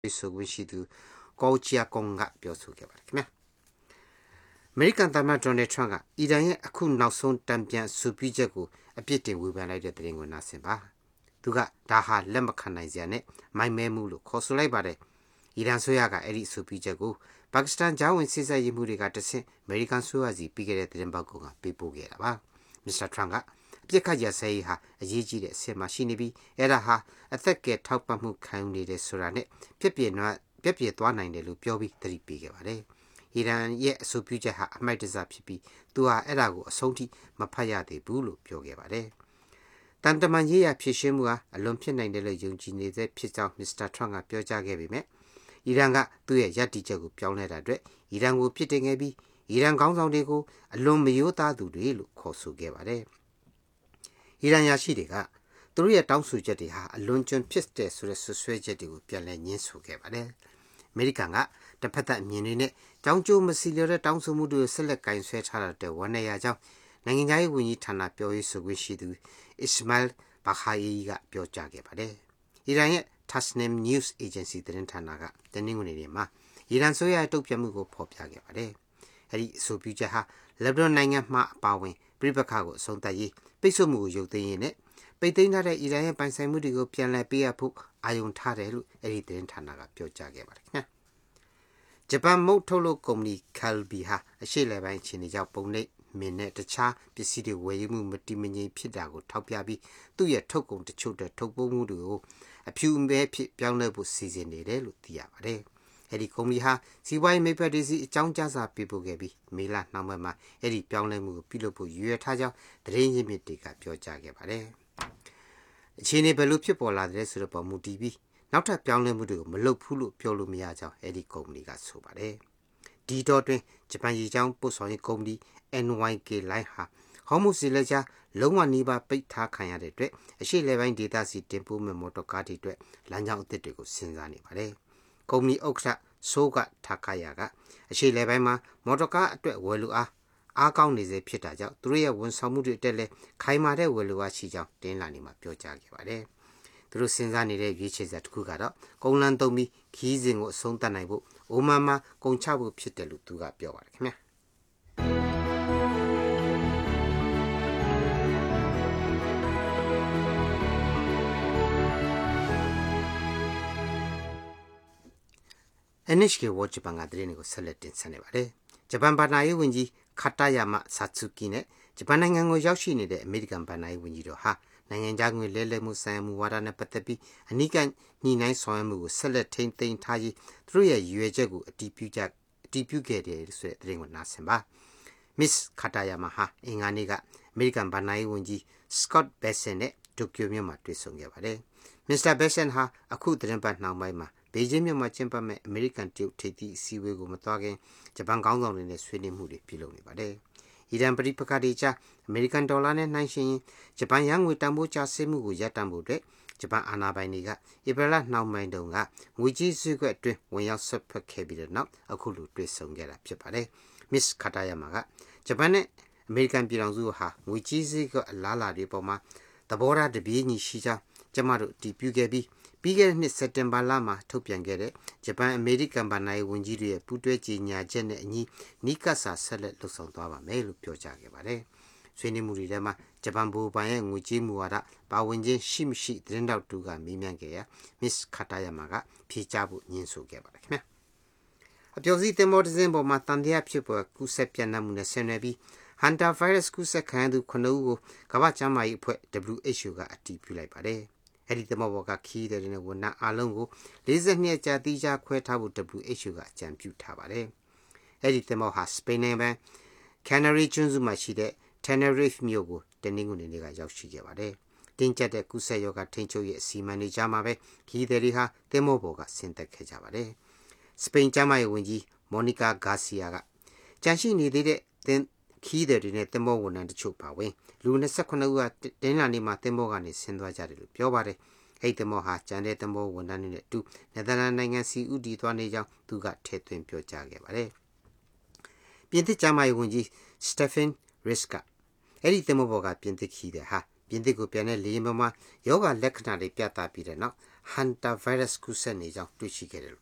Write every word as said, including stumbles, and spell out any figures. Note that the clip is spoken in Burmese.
ဆိုခွင့်ရှိသူကောချီယာကွန်ကပြောဆိုခဲ့ပါတယ်ခင်ဗျာအမေရိကန်သမ္မတဒေါ်နယ်ထရန့်ကအီရန်ရဲ့အခုနောက်ဆုံးတံပြန်ဆူပြချက်ကိုအပြစ်တင်ဝေဖန်လိုက်တဲ့သတင်းကိုနားဆင်ပါသူကဒါဟာလက်မခံနိုင်စရာနဲ့မိုက်မဲမှုလို့ခေါ်ဆိုလိုက်ပါတယ်အီရန်ဆိုရကအဲ့ဒီဆူပြချက်ကိုပါကစ္စတန်ဂျာဝင်စစ်ဆက်ရေးမှုတွေကတဆင့်အမေရိကန်ဆိုရစီပြီးခဲ့တဲ့သတင်းပတ်ကပေးပို့ခဲ့တာပါမစ္စတာထရန့်ကအပြစ်ခတ်ရဆဲရေးဟာအရေးကြီးတဲ့အဆင့်မှာရှိနေပြီးအဲ့ဒါဟာအသက်ကယ်ထောက်ပံ့မှုခံနေတဲ့ဆိုတာနဲ့ပြည့်ပြည့်နော်ပြည့်ပြည့်သွားနိုင်တယ်လို့ပြောပြီးသတိပေးခဲ့ပါတယ်အီရန်ရဲ့အဆိုပြုချက်ဟာအမိုက်တစားဖြစ်ပြီးသူဟာအဲ့ဒါကိုအဆုံးထိမဖတ်ရသေးဘူးလို့ပြောခဲ့ပါတယ်တန်တမန်ရေးရဖြစ်ရှင်းမှုဟာအလွန်ဖြစ်နိုင်တယ်လို့ယုံကြည်နေတဲ့ဖြစ်ကြောင်းမစ္စတာထရန့်ကပြောကြားခဲ့ပေမဲ့အီရန်ကသူ့ရဲ့ယက်တီချက်ကိုပြောင်းလဲတာအတွက်အီရန်ကိုပြစ်တင်ခဲ့ပြီးအီရန်ခေါင်းဆောင်တွေကိုအလွန်မယိုးသားသူတွေလို့ခေါ်ဆိုခဲ့ပါတယ်အီရန်ရရှိတွေကသူတို့ရဲ့တောင်းဆိုချက်တွေဟာအလွန်ကျွံဖြစ်တဲ့ဆိုတဲ့ဆွဆွဲချက်တွေကိုပြန်လည်ညှင်းဆိုခဲ့ပါတယ်အမေရိကန်ကတစ်ဖက်သက်အမြင်တွေနဲ့ကြောင်းကျိုးမစီလျော်တဲ့တောင်းဆိုမှုတွေဆက်လက်ကင်ဆယ်ထားတဲ့ဝန်နေရကြောင်းနိုင်ငံခြားရေးဝန်ကြီးဌာနပြောရေးဆိုခွင့်ရှိသူအစ္စမိုင်လ်ဘာခါယီကပြောကြားခဲ့ပါတယ်အီရန်ရဲ့ Tasnim News Agency သတင်းဌာနကတနင်္ဂနွေနေ့မှာအီရန်ဆိုရရဲ့တုံ့ပြန်မှုကိုဖော်ပြခဲ့ပါတယ်အဲဒီအဆိုပြုချက်ဟာလက်ဘနွန်နိုင်ငံမှာအပါဝင်ပြည်ပခါကိုအဆုံးသတ်ရေးပိတ်ဆို့မှုကိုရုပ်သိမ်းရေးနဲ့ပိတ်သိမ်းထားတဲ့အီရန်ရဲ့ပိုင်ဆိုင်မှုတွေကိုပြန်လည်ပေးအပ်ဖို့အာရုံထားတယ်လို့အဲဒီသတင်းဌာနကပြောကြားခဲ့ပါတယ်ခင်ဗျာဂျပန်မုတ်ထုတ်လုပ်ကုမ္ပဏီ Calbee ဟာအရှေ့လယ်ပိုင်းခြေနေကြောင့်ပုံနှိပ်မင်းနဲ့တခြားပစ္စည်းတွေဝယ်ယူမှုမတိမငြိမ်ဖြစ်တာကိုထောက်ပြပြီးသူ့ရဲ့ထုတ်ကုန်တချို့တဲ့ထုတ်ပိုးမှုတွေကိုအဖြူအမဲဖြစ်ပြောင်းလဲဖို့စီစဉ်နေတယ်လို့သိရပါတယ်အဲဒီကုမ္ပဏီဟာစီးပွားရေးမိဖက်တွေစီအကြောင်းကြားစာပေးပို့ခဲ့ပြီးမေလနှောင်းပိုင်းမှာအဲဒီပြောင်းလဲမှုကိုပြုလုပ်ဖို့ရည်ရွယ်ထားကြောင်းသတင်းရင်းမြစ်တွေကပြောကြားခဲ့ပါတယ်အခြေအနေဘယ်လိုဖြစ်ပေါ်လာတယ်ဆိုတော့ပေါ်မူတည်ပြီးနောက်ထပ်ပြောင်းလဲမှုတွေကိုမလုပ်ဘူးလို့ပြောလို့မရကြောင်းအဲဒီကုမ္ပဏီကဆိုပါတယ်ဒီတော့တွင်ဂျပန်ရေကြောင်းပို့ဆောင်ရေးကုမ္ပဏီ အန် ဝိုင် ကေ Line ဟာဟော်မုဇ်လက်ကြားလုံးဝနီးပါးပိတ်ထားခံရတဲ့အတွက်အရှေ့လယ်ပိုင်းဒေသစီတင်ပို့မဲ့မော်တော်ကားတွေအတွက်လမ်းကြောင်းအသစ်တွေကိုစဉ်းစားနေပါတယ်ကုမ္ပဏီဥက္ကဋ္ဌဆိုးကထာခယာကအရှေ့လယ်ပိုင်းမှာမော်တော်ကားအတွက်ဝယ်လူအားအားကောင်းနေစေဖြစ်တာကြောင့်သူတို့ရဲ့ဝန်ဆောင်မှုတွေတက်လဲခိုင်မာတဲ့ဝယ်လူအားရှိကြောင်းတင်းလာနေမှာပြောကြားခဲ့ပါတယ်သူတို့စဉ်းစားနေတဲ့ရွေးချယ်စရာတစ်ခုကတော့ကုန်းလန်းသုံးပြီးခီးစဉ်ကိုအဆုံးသတ်နိုင်ဖို့အိုမန်မှာကုန်ချဖို့ဖြစ်တယ်လို့သူကပြောပါတယ်ခင်ဗျာエヌエイチケー Watch ဂျပန်ကသတင်းတွေကိုဆက်လက်တင်ဆက်နေပါတယ်ဂျပန်ဘာသာရေးဝန်ကြီးခတာယာမဆာtsukkiနဲ့ဂျပန်နိုင်ငံကိုရောက်ရှိနေတဲ့အမေရိကန်ဘာသာရေးဝန်ကြီးတို့ဟာနိုင်ငံခြားငွေလဲလှယ်မှုဆိုင်ရာမူဝါဒနဲ့ပတ်သက်ပြီးအနိကညှိနှိုင်းဆောင်ရွက်မှုကိုဆက်လက်ထိန်းသိမ်းထားရေးသူတို့ရဲ့ရည်ရွယ်ချက်ကိုအတည်ပြုကြအတည်ပြုခဲ့တယ်ဆိုတဲ့သတင်းကိုနားဆင်ပါမစ္စခတာယာမဟာအင်္ဂါနေ့ကအမေရိကန်ဘာသာရေးဝန်ကြီးစကော့ဘက်ဆန်နဲ့တိုကျိုမြို့မှာတွေ့ဆုံခဲ့ပါတယ်မစ္စတာဘက်ဆန်ဟာအခုသတင်းပတ်နှောင်းပိုင်းမှာဘေကျင်းမြို့မှာကျင်းပမဲ့အမေရိကန်တရုတ်ထိပ်သီးအစည်းအဝေးကိုမသွားခင်ဂျပန်ခေါင်းဆောင်တွေနဲ့ဆွေးနွေးမှုတွေပြုလုပ်နေပါတယ်အီရန်ပြည်ပခါတွေကြားအမေရိကန်ဒေါ်လာနဲ့နှိုင်းယှဉ်ရင်ဂျပန်ယန်းငွေတန်ဖိုးကျဆင်းမှုကိုရပ်တန့်ဖို့အတွက်ဂျပန်အာဏာပိုင်တွေကဧပြီလနှောင်းပိုင်းတုန်းကငွေကြေးစည်းကွက်အတွင်းဝင်ရောက်ဆွတ်ဖက်ခဲ့ပြီးတဲ့နောက်အခုလိုတွေ့ဆုံခဲ့တာဖြစ်ပါတယ်မစ္စခတာယာမာကဂျပန်နဲ့အမေရိကန်ပြည်ထောင်စုဟာငွေကြေးစည်းကွက်အလားအလာတွေပေါ်မှာသဘောထားတပြေးညီရှိကြောင်းကျမတို့တည်ပြုခဲ့ပြီးပြီးခဲ့တဲ့နှစ်စက်တင်ဘာလမှာထုတ်ပြန်ခဲ့တဲ့ဂျပန်အမေရိကန်ဗန်နိုင်းဝန်ကြီးတွေရဲ့ပူးတွဲကြေညာချက်နဲ့အညီနီးကပ်စာဆက်လက်လှုပ်ဆောင်သွားပါမယ်လို့ပြောကြားခဲ့ပါတယ်။ဆွေးနွေးမှုတွေထဲမှာဂျပန်ဗဟိုဘဏ်ရဲ့ငွေကြေးမူဝါဒပါဝင်ခြင်းရှိမရှိသတင်းတောက်တူကမေးမြန်းခဲ့ရာမစ္စခတာယာမာကဖြေကြားဖို့ညှင်းဆိုခဲ့ပါတယ်ခင်ဗျာ။အပျော်စီးတင်မောတစင်းပေါ်မှာတန်တရားဖြစ်ပေါ်ကူးစက်ပြန့်နှံ့မှုနဲ့ဆင်နွှဲပြီးဟန်တာဗိုင်းရပ်စ်ကူးစက်ခံရသူခုနှစ်ဦးကိုကမ္ဘာ့ကျန်းမာရေးအဖွဲ့ ဒဘလျူ အိတ်ချ်အို ကအတည်ပြုလိုက်ပါတယ်။အဲဒီသမောဘောကခီးတဲ့တဲ့ဝန်ထမ်းအားလုံးကိုလေး၂နှစ်ကြာတိကျခွဲထားဖို့ ဒဘလျူ အိတ်ချ်အို ကအကြံပြုထားပါတယ်။အဲဒီသမောဟာစပိန်နိုင်ငံကန်နရီကျွန်းစုမှာရှိတဲ့ Tenerife မြို့ကိုတနင်္ဂနွေနေ့ကရောက်ရှိခဲ့ပါတယ်။တင်းကျပ်တဲ့ကုသရောဂါထိန်းချုပ်ရေးအစီအမံတွေကြားမှာပဲခီးတဲ့တွေဟာသမောဘောကဆင်းသက်ခဲ့ကြပါတယ်။စပိန်ကျန်းမာရေးဝန်ကြီးမော်နီကာဂါစီယာကကြန့်ရှိနေသေးတဲ့တင်းခီးတဲ့တွေနဲ့သမောဝန်ထမ်းတချို့ပါဝင်လူ၂၉ဦးကတင်းလာနေမှာသမောကနေဆင်းသွားကြတယ်လို့ပြောပါတယ်။အဲ့သမောဟာကျန်တဲ့သမောဝန်ထမ်းတွေနဲ့တူနယ်သာလန်နိုင်ငံစီဦးတည်သွားနေကြောင်းသူကထည့်သွင်းပြောကြားခဲ့ပါတယ်။ပြင်သစ်ကျန်းမာရေးဝန်ကြီးစတက်ဖင်ရစ်ကအဲ့ဒီသမောဘောကပြင်သစ်ခီးတဲ့ဟာပြင်သစ်ကိုပြန်တဲ့လေယာဉ်ပေါ်မှာယောဂလက္ခဏာတွေပြသပြီးတဲ့နောက် Hunter virus ကူးစက်နေကြောင်းတွေ့ရှိခဲ့တယ်